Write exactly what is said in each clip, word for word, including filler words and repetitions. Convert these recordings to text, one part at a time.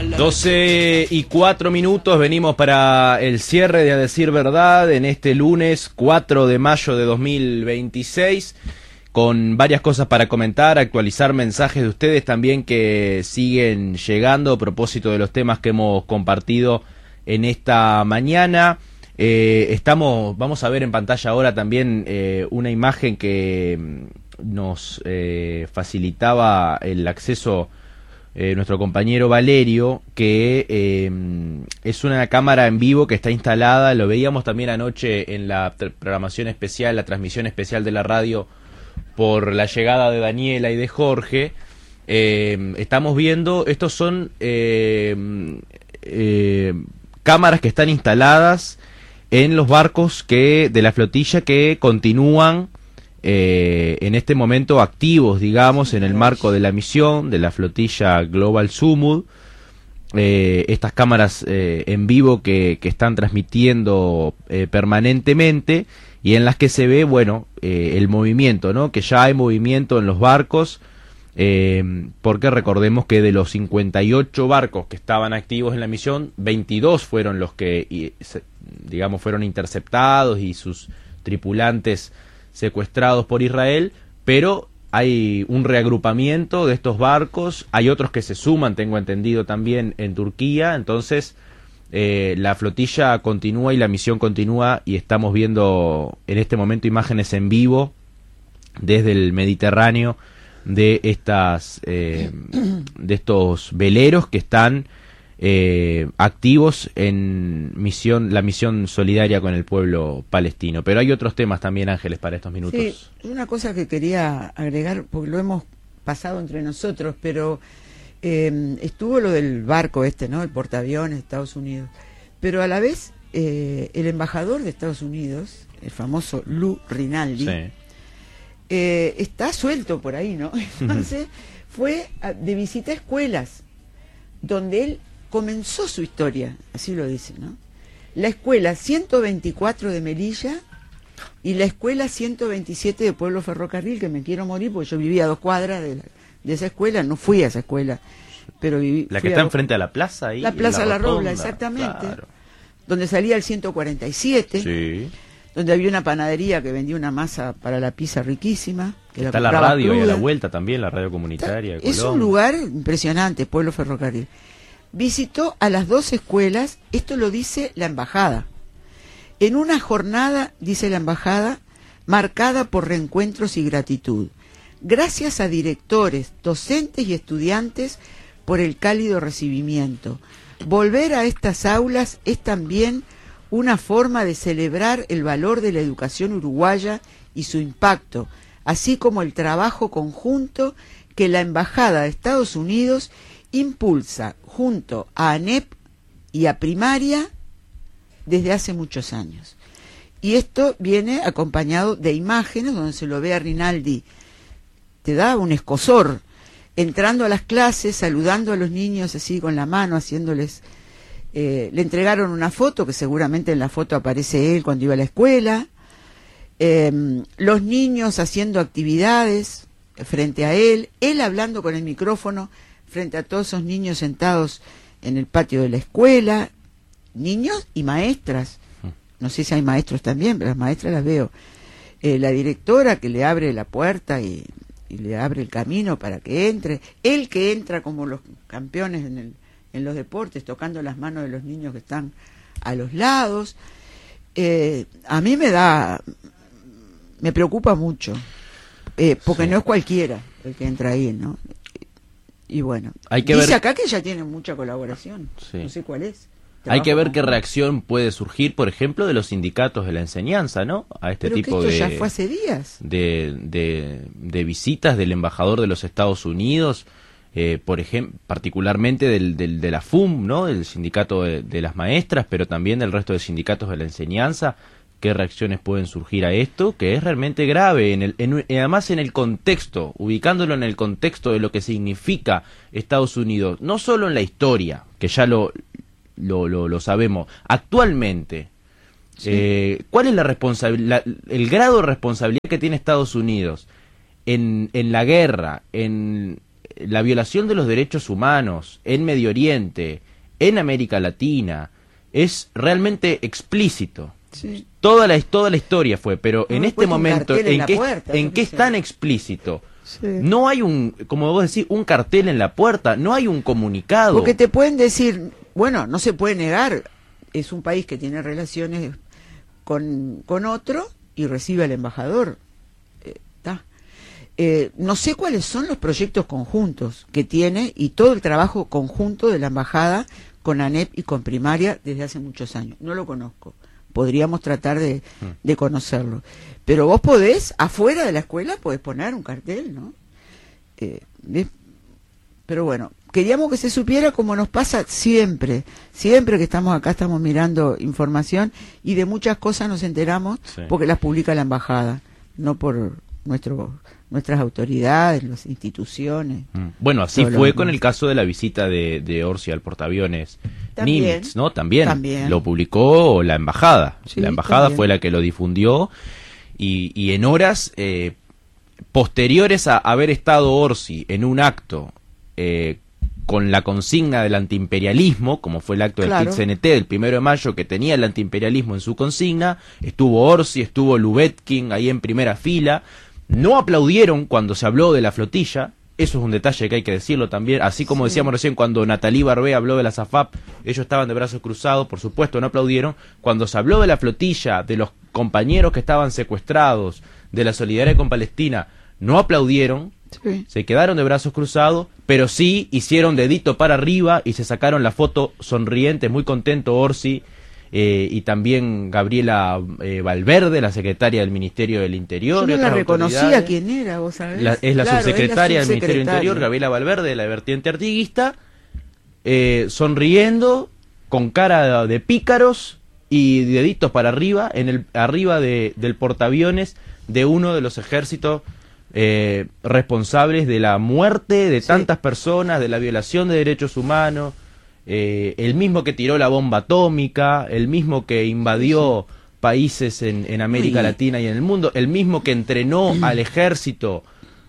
doce y cuatro minutos, venimos para el cierre de A Decir Verdad en este lunes cuatro de mayo de dos mil veintiséis, con varias cosas para comentar, actualizar mensajes de ustedes también que siguen llegando a propósito de los temas que hemos compartido en esta mañana. Eh, estamos, vamos a ver en pantalla ahora también eh, una imagen que nos eh, facilitaba el acceso Eh, nuestro compañero Valerio, que eh, es una cámara en vivo que está instalada, lo veíamos también anoche en la programación especial, la transmisión especial de la radio por la llegada de Daniela y de Jorge. Eh, estamos viendo, estos son eh, eh, cámaras que están instaladas en los barcos que de la flotilla que continúan Eh, en este momento activos, digamos, en el marco de la misión de la flotilla Global Sumud. Eh, estas cámaras eh, en vivo que, que están transmitiendo eh, permanentemente y en las que se ve, bueno, eh, el movimiento, ¿no? Que ya hay movimiento en los barcos, eh, porque recordemos que de los cincuenta y ocho barcos que estaban activos en la misión, veintidós fueron los que, y, digamos, fueron interceptados y sus tripulantes secuestrados por Israel, pero hay un reagrupamiento de estos barcos, hay otros que se suman, tengo entendido, también en Turquía. Entonces eh, la flotilla continúa y la misión continúa, y estamos viendo en este momento imágenes en vivo desde el Mediterráneo de estas eh, de estos veleros que están Eh, activos en misión la misión solidaria con el pueblo palestino. Pero hay otros temas también, Ángeles, para estos minutos. Sí, una cosa que quería agregar, porque lo hemos pasado entre nosotros, pero eh, estuvo lo del barco este, ¿no? El portaaviones de Estados Unidos. Pero a la vez, eh, el embajador de Estados Unidos, el famoso Lou Rinaldi, sí. eh, está suelto por ahí, ¿no? Entonces, fue a, de visita a escuelas, donde él comenzó su historia, así lo dice, ¿no? La escuela ciento veinticuatro de Melilla y la escuela ciento veintisiete de Pueblo Ferrocarril, que me quiero morir porque yo vivía a dos cuadras de, la, de esa escuela, no fui a esa escuela, pero viví... La que está a, enfrente a la plaza ahí. La Plaza La, la Robla, exactamente, claro. Donde salía el ciento cuarenta y siete, sí. Donde había una panadería que vendía una masa para la pizza riquísima. Que está la, la radio cruda. Y a la vuelta también, la radio comunitaria. Está, es un lugar impresionante, Pueblo Ferrocarril. Visitó a las dos escuelas, esto lo dice la embajada, en una jornada, dice la embajada, marcada por reencuentros y gratitud. Gracias a directores, docentes y estudiantes por el cálido recibimiento. Volver a estas aulas es también una forma de celebrar el valor de la educación uruguaya y su impacto, así como el trabajo conjunto que la embajada de Estados Unidos impulsa junto a ANEP y a Primaria desde hace muchos años. Y esto viene acompañado de imágenes donde se lo ve a Rinaldi, te da un escozor, entrando a las clases, saludando a los niños así con la mano, haciéndoles... Eh, le entregaron una foto, que seguramente en la foto aparece él cuando iba a la escuela, eh, los niños haciendo actividades frente a él, él hablando con el micrófono frente a todos esos niños sentados en el patio de la escuela, niños y maestras, no sé si hay maestros también, pero las maestras las veo, eh, la directora que le abre la puerta y, y le abre el camino para que entre, él que entra como los campeones en, el, en los deportes, tocando las manos de los niños que están a los lados. Eh, a mí me da, me preocupa mucho, eh, porque sí. No es cualquiera el que entra ahí, ¿no? Y bueno, hay que dice ver... acá que ya tienen mucha colaboración, sí. No sé cuál es. Hay que ver qué reacción puede surgir, por ejemplo, de los sindicatos de la enseñanza, ¿no? A este Pero tipo que esto de, ya fue hace días. De, de, de visitas del embajador de los Estados Unidos, eh, por ejemplo, particularmente del, del, de la F U M, ¿no? Del sindicato de, de las maestras, pero también del resto de sindicatos de la enseñanza. ¿Qué reacciones pueden surgir a esto? Que es realmente grave, en el, en, además en el contexto, ubicándolo en el contexto de lo que significa Estados Unidos, no solo en la historia, que ya lo, lo, lo, lo sabemos, actualmente, sí. eh, ¿cuál es la responsabilidad, el grado de responsabilidad que tiene Estados Unidos en, en la guerra, en la violación de los derechos humanos en Medio Oriente, en América Latina, es realmente explícito. Sí. Toda la, toda la historia fue, pero no en este momento, ¿en, en qué, puerta, en qué es tan explícito? Sí. No hay un, como vos decís, un cartel en la puerta, no hay un comunicado. Porque te pueden decir, bueno, no se puede negar, es un país que tiene relaciones con, con otro y recibe al embajador. Eh, eh, no sé cuáles son los proyectos conjuntos que tiene y todo el trabajo conjunto de la embajada con ANEP y con Primaria desde hace muchos años. No lo conozco. Podríamos tratar de, de conocerlo. Pero vos podés, afuera de la escuela, podés poner un cartel, ¿no? Eh, pero bueno, queríamos que se supiera como nos pasa siempre. Siempre que estamos acá estamos mirando información y de muchas cosas nos enteramos sí. porque las publica la embajada, no por nuestro nuestras autoridades, las instituciones. Bueno, así fue con el caso de la visita de, de Orsi al portaaviones Nimitz, ¿no? También, también lo publicó la embajada. Sí, la embajada también. Fue la que lo difundió y, y en horas eh, posteriores a haber estado Orsi en un acto eh, con la consigna del antiimperialismo, como fue el acto claro. del P I T C N T del primero de mayo, que tenía el antiimperialismo en su consigna, estuvo Orsi, estuvo Lubetkin ahí en primera fila. No aplaudieron cuando se habló de la flotilla, eso es un detalle que hay que decirlo también, así como sí. decíamos recién cuando Nathalie Barbé habló de la SAFAP, ellos estaban de brazos cruzados, por supuesto no aplaudieron, cuando se habló de la flotilla, de los compañeros que estaban secuestrados, de la solidaridad con Palestina, no aplaudieron, sí. se quedaron de brazos cruzados, pero sí hicieron dedito para arriba y se sacaron la foto sonrientes, muy contento Orsi, Eh, y también Gabriela eh, Valverde, la secretaria del Ministerio del Interior. Yo no la reconocía quién era, vos sabés. La, es la claro, subsecretaria es la del Ministerio del Interior, Gabriela Valverde, de la vertiente artiguista, eh, sonriendo, con cara de pícaros y deditos para arriba, en el arriba de, del portaaviones de uno de los ejércitos eh, responsables de la muerte de sí. tantas personas, de la violación de derechos humanos. Eh, el mismo que tiró la bomba atómica, el mismo que invadió sí. países en, en América sí. Latina y en el mundo, el mismo que entrenó al ejército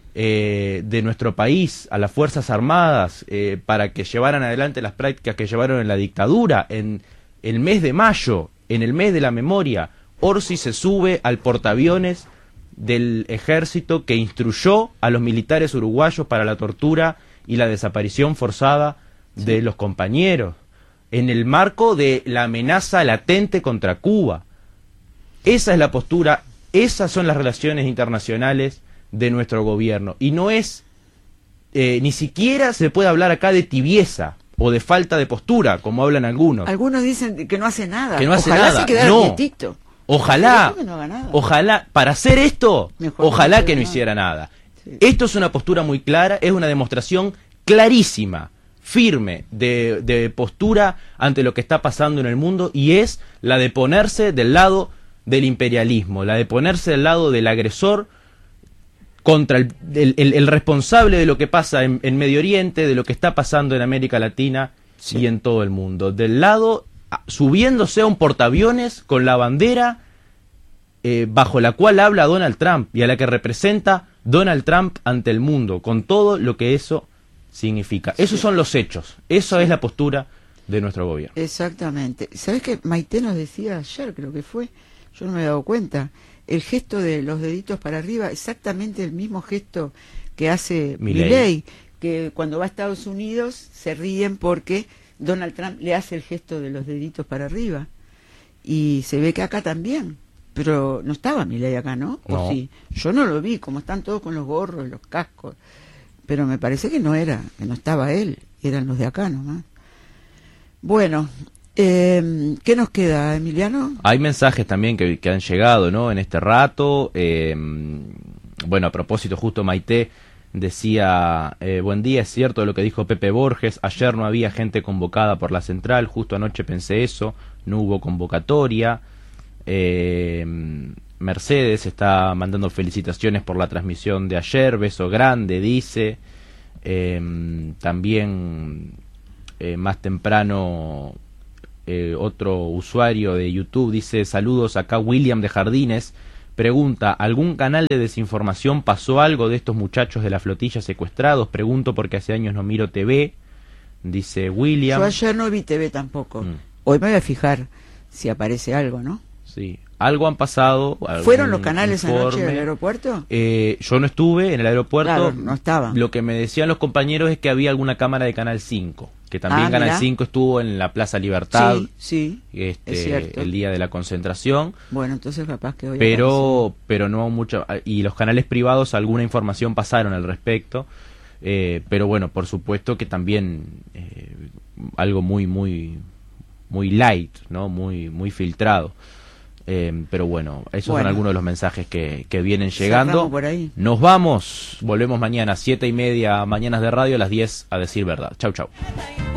eh, de nuestro país, a las Fuerzas Armadas, eh, para que llevaran adelante las prácticas que llevaron en la dictadura. En el mes de mayo, en el mes de la memoria, Orsi se sube al portaaviones del ejército que instruyó a los militares uruguayos para la tortura y la desaparición forzada de sí. los compañeros, en el marco de la amenaza latente contra Cuba. Esa es la postura, esas son las relaciones internacionales de nuestro gobierno, y no es, eh, ni siquiera se puede hablar acá de tibieza o de falta de postura, como hablan algunos. Algunos dicen que no hace nada, que no hace ojalá nada. se quedara no. quietito. Ojalá, que no haga nada. ojalá, para hacer esto, Mejor ojalá no que no nada. hiciera nada. Sí. Esto es una postura muy clara, es una demostración clarísima, firme de, de postura ante lo que está pasando en el mundo, y es la de ponerse del lado del imperialismo, la de ponerse del lado del agresor contra el, el, el, el responsable de lo que pasa en, en Medio Oriente, de lo que está pasando en América Latina sí. y en todo el mundo, del lado subiéndose a un portaaviones con la bandera eh, bajo la cual habla Donald Trump y a la que representa Donald Trump ante el mundo, con todo lo que eso significa. Esos son los hechos, eso sí. es la postura de nuestro gobierno. Exactamente. ¿Sabés que Maite nos decía ayer, creo que fue, yo no me he dado cuenta, el gesto de los deditos para arriba, exactamente el mismo gesto que hace Milei, Milei, que cuando va a Estados Unidos se ríen porque Donald Trump le hace el gesto de los deditos para arriba, y se ve que acá también, pero no estaba Milei acá, ¿no? No. ¿O sí? Yo no lo vi, como están todos con los gorros, los cascos, pero me parece que no era, que no estaba él, eran los de acá nomás. Bueno, eh, ¿qué nos queda, Emiliano? Hay mensajes también que, que han llegado, ¿no? En este rato. Eh, bueno, a propósito, justo Maite decía, eh, buen día, es cierto lo que dijo Pepe Borges, ayer no había gente convocada por la central, justo anoche pensé eso, no hubo convocatoria. Eh, Mercedes está mandando felicitaciones por la transmisión de ayer, beso grande, dice. Eh, también eh, más temprano eh, otro usuario de YouTube dice, saludos acá William de Jardines, Pregunta, ¿algún canal de desinformación pasó algo de estos muchachos de la flotilla secuestrados? Pregunto porque hace años no miro T V, dice William. Yo ayer no vi T V tampoco. Mm. Hoy me voy a fijar si aparece algo, ¿no? Sí, algo han pasado. ¿Fueron los canales informe. anoche del aeropuerto? Eh, yo no estuve en el aeropuerto. Claro, no estaba. Lo que me decían los compañeros es que había alguna cámara de Canal cinco, que también Ah, Canal mirá. cinco estuvo en la Plaza Libertad. Sí, sí, este, es cierto. el día de la concentración. Bueno, entonces capaz que hoy Pero, pero no mucho. Y los canales privados alguna información pasaron al respecto. Eh, pero bueno, por supuesto que también eh, algo muy, muy, muy light, ¿no? Muy, muy filtrado. Eh, pero bueno, esos Bueno. son algunos de los mensajes que, que vienen llegando. Sacamos por ahí. Nos vamos, volvemos mañana, siete y media, mañanas de radio, a las diez, a decir verdad. Chau, chau.